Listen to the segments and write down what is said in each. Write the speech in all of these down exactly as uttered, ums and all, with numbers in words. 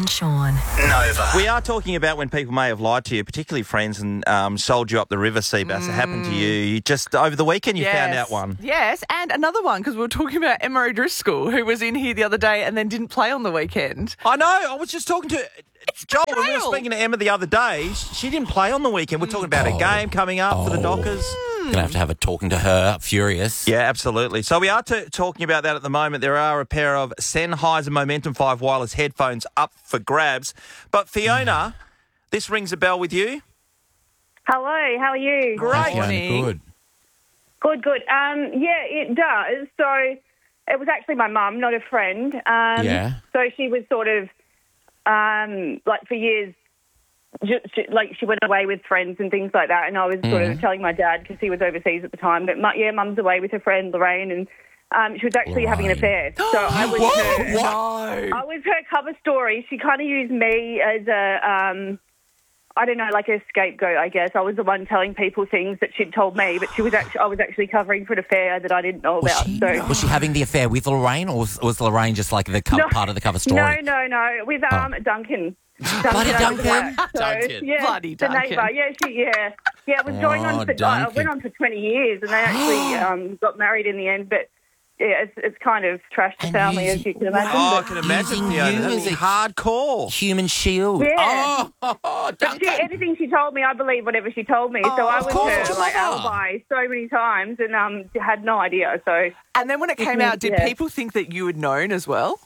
and Sean. Nova. We are talking about when people may have lied to you, particularly friends, and um, sold you up the river, Seabass. Mm. It happened to you. You just over the weekend you yes. found out one. Yes, and another one, because we were talking about Emma O'Driscoll, who was in here the other day and then didn't play on the weekend. I know. I was just talking to It's Joel. betrayal. We were speaking to Emma the other day. She didn't play on the weekend. We're talking about Oh. a game coming up Oh. for the Dockers. Going to have to have a talking to her. Furious. Yeah, absolutely. So we are t- talking about that at the moment. There are a pair of Sennheiser Momentum five wireless headphones up for grabs. But Fiona, this rings a bell with you. Hello, how are you? Great. Fiona, morning. good. Good, good. Um, yeah, it does. So it was actually my mum, not a friend. Um, Yeah. So she was sort of, um, like for years, ju- she, like she went away with friends and things like that. And I was sort Mm-hmm. of telling my dad, because he was overseas at the time, that, mu- yeah, mum's away with her friend Lorraine, and um, she was actually having an Lorraine. affair. So I was her. No. I was her cover story. She kind of used me as a, um, I don't know, like a scapegoat, I guess. I was the one telling people things that she'd told me, but she was actually, I was actually covering for an affair that I didn't know Was about. she, So. was she having the affair with Lorraine, or was, was Lorraine just like the co- No. part of the cover story? No, no, no, with um, Duncan. Bloody over Duncan? the back. So, Duncan. Yeah, Bloody the Duncan. neighbour. Yeah, she, yeah, yeah. It was going Oh, on for uh, Duncan. it went on for twenty years, and they actually um, got married in the end. But yeah, it's, it's kind of trashed the And family, using- as you can imagine. Oh, I but- can imagine, Using Fiona. you That's as a- hardcore. Human shield. Yeah. Oh, But Duncan. she, anything she told me, I believe whatever she told me. so I of was course, her it's your like mother. alibi so many times, and um, had no idea. So And then when it came out, did Yeah. people think that you had known as well?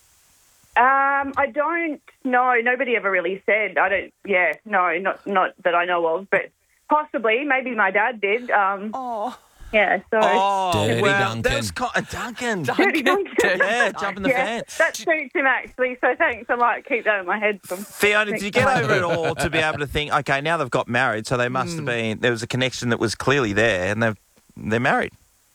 um, I don't know. Nobody ever really said. I don't. Yeah, no, not not that I know of, but possibly, maybe my dad did. Um, Oh. yeah. So. Oh, Dirty well, Duncan. That's co- uh, Duncan. Dirty Duncan. Yeah, jump in the Yeah, fence. that suits him actually. So thanks. I might keep that in my head. From Fiona, did you get over it all to be able to think, okay, now they've got married, so they must have been, there was a connection that was clearly there, and they've, they're married.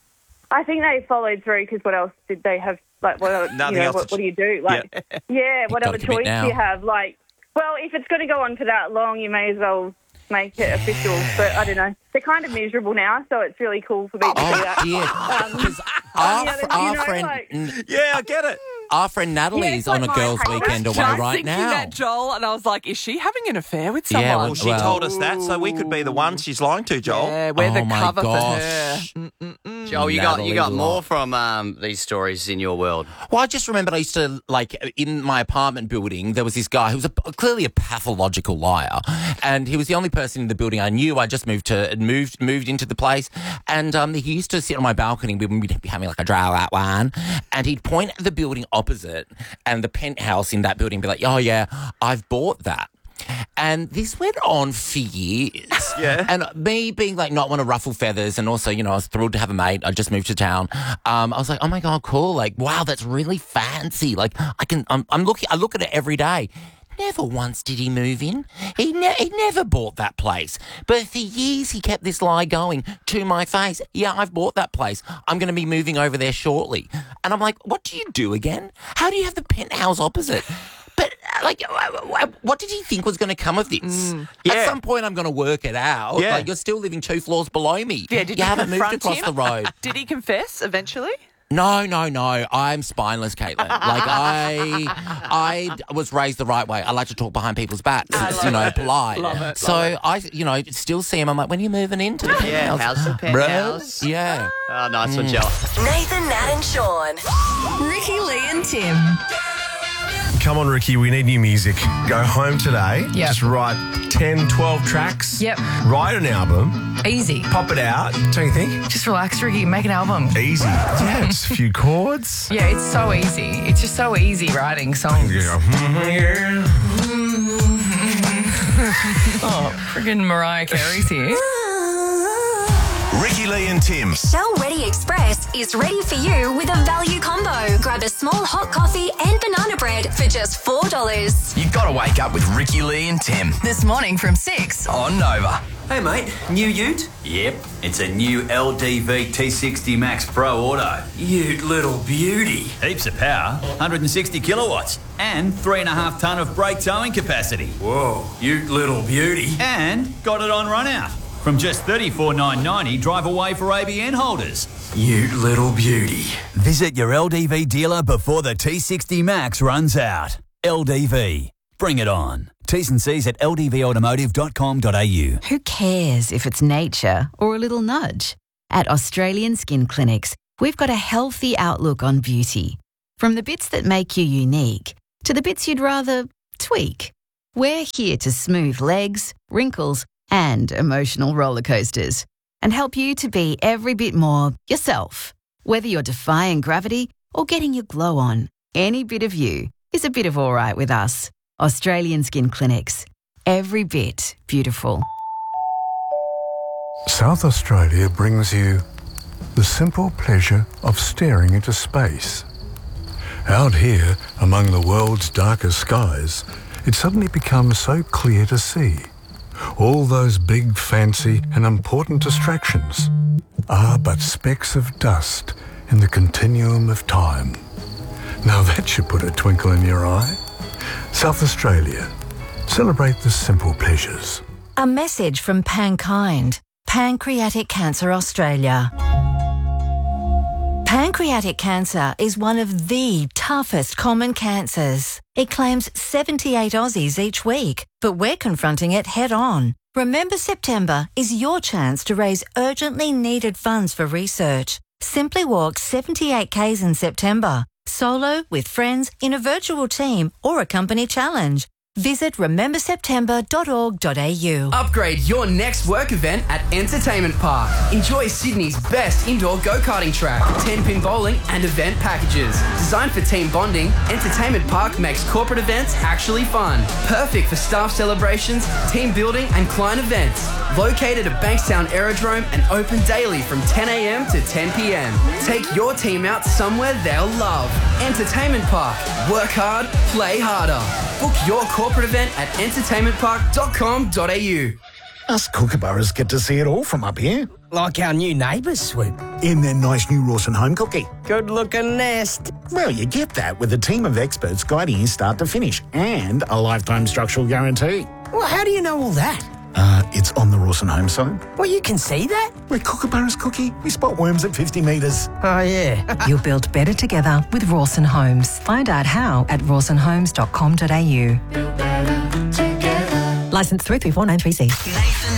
I think they followed through, because what else did they have? Like, what else, Nothing you know, else what, to- what do you do? Like, yeah, what gotta other commit choice now. do you have? Like, well, if it's going to go on for that long, you may as well make it official. But I don't know. They're kind of miserable now, so it's really cool for me to do Oh, that. dear. Um, 'Cause our, yeah, but, our you know, friend, like- n- Yeah, I get it. our friend Natalie's it's like on a my girls' husband. weekend I was away just right thinking now. that, Joel, and I was like, is she having an affair with Yeah, someone? well, Well, she Well- told us that, so we could be the ones she's lying to, Joel. Yeah, we're the Oh, my cover gosh. for her. Mm-mm-mm. Joel, you got you Natalie got more Lott. from um, these stories in your world. Well, I just remembered I used to, like, in my apartment building, there was this guy who was a, clearly a pathological liar, and he was the only person in the building I knew. I just moved to moved moved into the place, and um, he used to sit on my balcony when we'd be having like a draw out one, and he'd point at the building opposite and the penthouse in that building and be like, "Oh yeah, I've bought that." And this went on for years. Yeah. And me being like not want to ruffle feathers, and also, you know, I was thrilled to have a mate. I just moved to town. Um, I was like, oh my God, cool. Like, wow, that's really fancy. Like, I can, I'm, I'm looking, I look at it every day. Never once did he move in. He, ne- he never bought that place. But for years he kept this lie going to my face. Yeah, I've bought that place. I'm going to be moving over there shortly. And I'm like, what do you do again? How do you have the penthouse opposite? But, uh, like, uh, what did he think was going to come of this? yeah. At some point, I'm going to work it out. Yeah. Like, you're still living two floors below me. Yeah, did you you haven't moved confront across him? the road. Did he confess eventually? No, no, no. I'm spineless, Caitlin. Like, I I was raised the right way. I like to talk behind people's backs. It's, you know, polite. Love it, so love I, you know, still see him. I'm like, when are you moving into the Yeah, penthouse? how's the Bro? penthouse? Yeah. Oh, nice one, Joel. Nathan, Nat and Sean. Ricky, Lee and Tim. Come on, Ricky, we need new music. Go home today. Yep. Just write ten, twelve tracks. Yep. Write an album. Easy. Pop it out. Don't you think? Just relax, Ricky. Make an album. Easy. Yeah, just a few chords. Yeah, it's so easy. It's just so easy writing songs. You go, "Mhm, yeah." Oh, friggin' Mariah Carey's here. Ricky, Lee and Tim. Shell Ready Express is ready for you with a value combo. Grab a small hot coffee and banana bread for just four dollars. You got to wake up with Ricky, Lee and Tim This morning from six. on Nova. Hey mate, new ute? Yep, it's a new L D V T sixty Max Pro Auto. Ute little beauty. Heaps of power, one hundred sixty kilowatts, and three and a half tonne of brake towing capacity. Whoa, ute little beauty. And got it on run out. From just thirty-four thousand nine hundred ninety dollars, drive away for A B N holders. Ute little beauty. Visit your L D V dealer before the T sixty Max runs out. L D V. Bring it on. T's and C's at l d v automotive dot com dot a u. Who cares if it's nature or a little nudge? At Australian Skin Clinics, we've got a healthy outlook on beauty. From the bits that make you unique to the bits you'd rather tweak. We're here to smooth legs, wrinkles, and emotional roller coasters and help you to be every bit more yourself. Whether you're defying gravity or getting your glow on, any bit of you is a bit of all right with us. Australian Skin Clinics. Every bit beautiful. South Australia brings you the simple pleasure of staring into space. Out here, among the world's darkest skies, it suddenly becomes so clear to see. All those big, fancy and important distractions are but specks of dust in the continuum of time. Now that should put a twinkle in your eye. South Australia. Celebrate the simple pleasures. A message from Pankind, Pancreatic Cancer Australia. Pancreatic cancer is one of the toughest common cancers. It claims seventy-eight Aussies each week, but we're confronting it head on. Remember September is your chance to raise urgently needed funds for research. Simply walk seventy-eight kays in September, solo, with friends, in a virtual team or a company challenge. Visit remember september dot org dot a u. Upgrade your next work event at Entertainment Park. Enjoy Sydney's best indoor go-karting track, ten-pin bowling and event packages. Designed for team bonding, Entertainment Park makes corporate events actually fun. Perfect for staff celebrations, team building and client events. Located at Bankstown Aerodrome and open daily from ten a m to ten p m. Take your team out somewhere they'll love. Entertainment Park. Work hard, play harder. Book your corporate event at entertainment park dot com dot a u. Us kookaburras get to see it all from up here. Like our new neighbours, Swoop. In their nice new Rawson home cookie. Good-looking nest. Well, you get that with a team of experts guiding you start to finish and a lifetime structural guarantee. Well, how do you know all that? Uh, it's on the Rawson home side. Well, you can see that? We're kookaburras, Cookie. We spot worms at fifty metres. Oh, yeah. You'll build better together with Rawson Homes. Find out how at rawson homes dot com dot a u. Licence three three four nine three C. Nathan